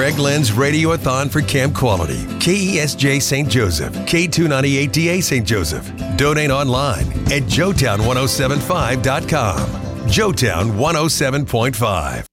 Greg Lynn's Radiothon for Camp Quality. KESJ St. Joseph, K298DA St. Joseph. Donate online at joetown1075.com. Joetown 107.5.